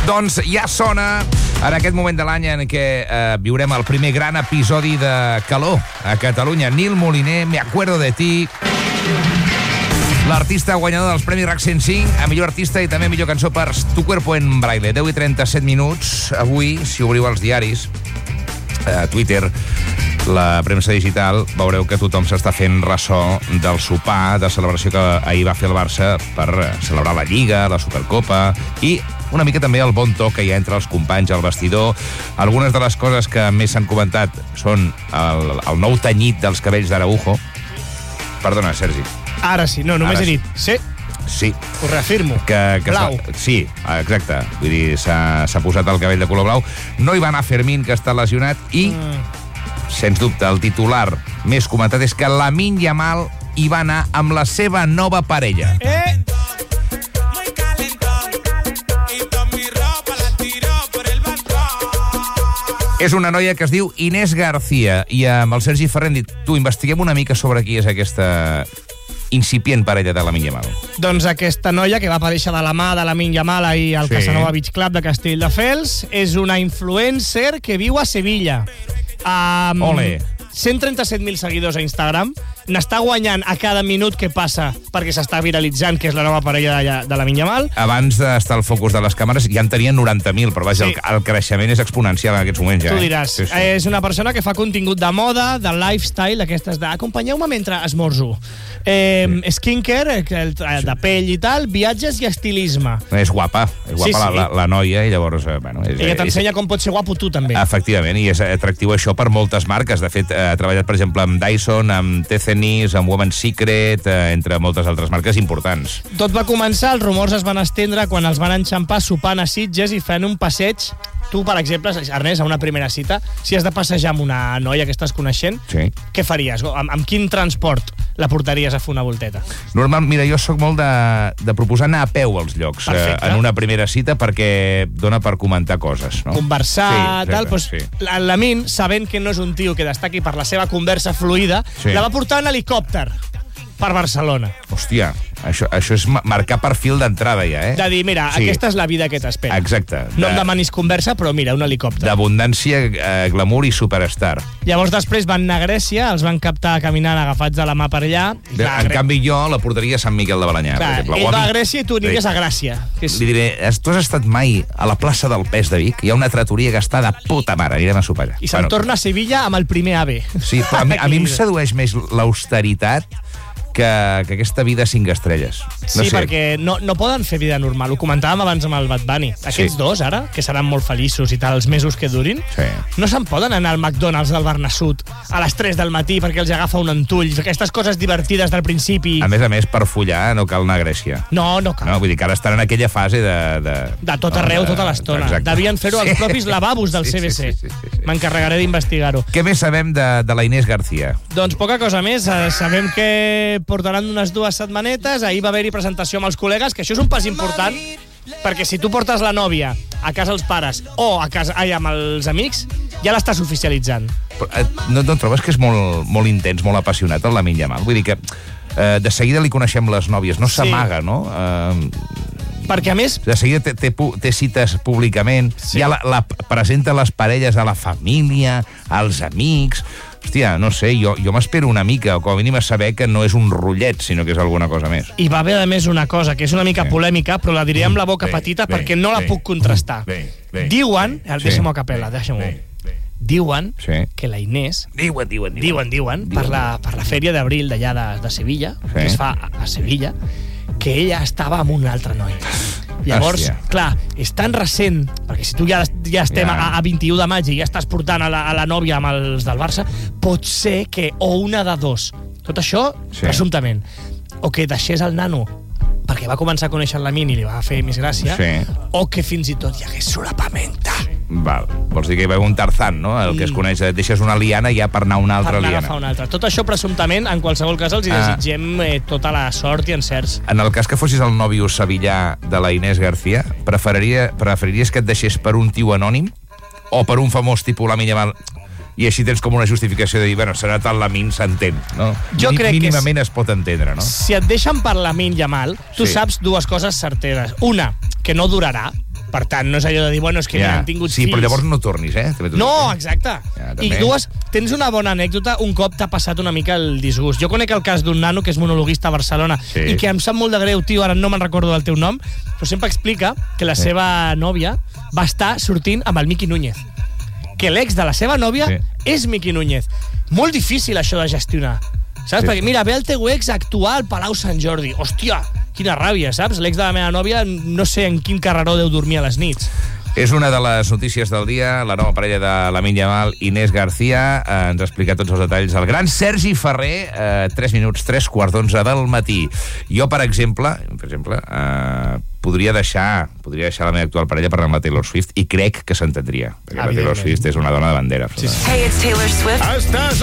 Doncs ja sona en aquest moment de l'any en què viurem el primer gran episodi de calor a Catalunya. Nil Moliner, Me acuerdo de ti. L'artista guanyador dels Premis RAC 105 a millor artista i també millor cançó per Tu cuerpo en braille. 10 i 37 minuts. Avui, si obriu els diaris, Twitter, la premsa digital, veureu que tothom s'està fent ressò del sopar de celebració que ahir va fer el Barça per celebrar la Lliga, la Supercopa i una mica també el bon to que hi ha entre els companys al vestidor. Algunes de les coses que més s'han comentat són el nou tenyit dels cabells d'Araujo. Perdona, Sergi. Ara sí, no, només he dit. Sí. Sí. Ho reafirmo. Blau. Sí, exacte. Vull dir, s'ha posat el cabell de color blau. No hi va anar Fermín, que està lesionat, i, sens dubte, el titular més comentat és que Lamine Yamal hi va anar amb la seva nova parella. És una noia que es diu Inés García i amb el Sergi Ferrer hem dit, tu, investiguem una mica sobre qui és aquesta incipient parella de Lamine Yamal. Doncs aquesta noia que va aparèixer de la mà de Lamine Yamal ahir al Casanova Beach Club de Castelldefels és una influencer que viu a Sevilla. Ole! 137.000 seguidors a Instagram, n'està guanyant a cada minut que passa perquè s'està viralitzant, que és la nova parella de Lamine Yamal. Abans d'estar al focus de les càmeres ja en tenien 90.000, però vaja, sí. el creixement és exponencial en aquests moments ja. Tu diràs, sí. És una persona que fa contingut de moda, de lifestyle, d'aquestes d'acompanyeu-me mentre esmorzo. Skincare, de pell i tal, viatges i estilisme. És guapa la noia i llavors... Ella t'ensenya com pots ser guapo tu també. Efectivament, i és atractiu això per moltes marques. De fet, ha treballat, per exemple, amb Dyson, amb TCNIS, amb Women's Secret, entre moltes altres marques importants. Tot va començar, els rumors es van estendre quan els van enxampar sopant a Sitges i fent un passeig. Tu, per exemple, Ernest, a una primera cita, si has de passejar amb una noia que estàs coneixent, sí. Què faries? Amb quin transport la portaries a fer una volteta? Normal, mira, jo sóc molt de proposar anar a peu als llocs en una primera cita perquè dona per comentar coses, no? Conversar, sí, tal, doncs sí. El Lamine, sabent que no és un tio que destaqui per la seva conversa fluida, sí. La va portar en helicòpter per Barcelona. Hòstia, això és marcar perfil d'entrada ja, eh? De dir, mira, sí. Aquesta és la vida que t'espera. Exacte. No em demanis conversa, però mira, un helicòpter. D'abundància, glamour i superstar. Llavors després van anar a Grècia, els van captar caminant agafats de la mà per allà. En canvi jo la portaria a Sant Miquel de Balanyà. Clar, ell va a Grècia i tu aniries a Gràcia. Li diré, tu has estat mai a la plaça del Pes de Vic? Hi ha una tratoria que està de puta mare, anirem a sopar allà. I se'n torna a Sevilla amb el primer AVE. Sí, però a mi em sedueix més l'austeritat que aquesta vida 5 estrelles. No sé. Perquè no poden fer vida normal. Ho comentàvem abans amb el Bad Bunny. Aquests dos, ara, que seran molt feliços i tal, els mesos que durin, no se'n poden anar al McDonald's del Bernasut a les 3 del matí perquè els agafa un entull. Aquestes coses divertides del principi. A més, per follar no cal anar a Grècia. No cal. No, vull dir que ara estan en aquella fase de tot arreu, tota l'estona. Devien fer-ho als propis lavabos del CBC. M'encarregaré d'investigar-ho. Què més sabem de la Inés García? Doncs poca cosa més. Sabem que portaran unes 2 setmanetes. Ahir va haver-hi presentació amb els col·legues, que això és un pas important, perquè si tu portes la nòvia a casa els pares o a casa amb els amics, ja l'estàs oficialitzant. No trobes que és molt intens, molt apassionat el Lamine Yamal? Vull dir que de seguida li coneixem les nòvies, no s'amaga, no? Perquè, a més... De seguida té cites públicament, ja presenta les parelles a la família, als amics... Hòstia, no sé, jo m'espero una mica, o com a mínim a saber que no és un rotllet, sinó que és alguna cosa més. I va haver, a més, una cosa que és una mica polèmica, però la diré amb la boca petita perquè no la puc contrastar. Diuen, deixa'm-ho a capella, deixa'm-ho. Diuen que la Inés... Diuen, per la fèria d'abril d'allà de Sevilla, que es fa a Sevilla, que ella estava amb un altre noi. Llavors, clar, és tan recent, perquè si tu ja estem a 21 de maig i ja estàs portant a la nòvia amb els del Barça, pot ser que, o una de dos, tot això, presumptament, o que deixés el nano perquè va començar a conèixer el Lamine i li va fer més gràcia, o que fins i tot hi hagués solapamenta. Val. Vols dir que hi va un Tarzan, no? El que es coneix, deixes una liana ja per anar a una altra liana. Per anar a agafar una altra. Tot això, presumptament, en qualsevol cas, els hi desitgem tota la sort i encerts. En el cas que fossis el nòvio sevillà de la Inés García, preferiries que et deixés per un tio anònim o per un famós tipus Lamine Yamal? I així tens com una justificació de dir, bueno, serà tal Lamine, s'entén, no? Jo crec mínimament es pot entendre, no? Si et deixen per Lamine Yamal, tu saps 2 coses certeres. Una, que no durarà, Per tant, no és allò de dir, bueno, és que han tingut fills. Sí, però llavors no tornis, No, exacte. I tens una bona anècdota, un cop t'ha passat una mica el disgust. Jo conec el cas d'un nano que és monologuista a Barcelona i que em sap molt de greu, tio, ara no me'n recordo del teu nom, però sempre explica que la seva nòvia va estar sortint amb el Miqui Núñez. Que l'ex de la seva nòvia és Miqui Núñez. Molt difícil això de gestionar. Saps? Perquè, mira, ve el teu ex a actuar al Palau Sant Jordi. Hòstia, quina ràbia, saps? L'ex de la meva nòvia no sé en quin carreró deu dormir a les nits. És una de les notícies del dia, la nova parella de Lamine Yamal, Inés García, ens ha explicat tots els detalls el gran Sergi Ferrer, 3 minuts, 3:15 del matí. Jo, per exemple, podria deixar la meva actual parella per anar amb la Taylor Swift i crec que s'entendria, perquè la Taylor Swift és una dona de bandera. Hey, it's Taylor Swift. Estàs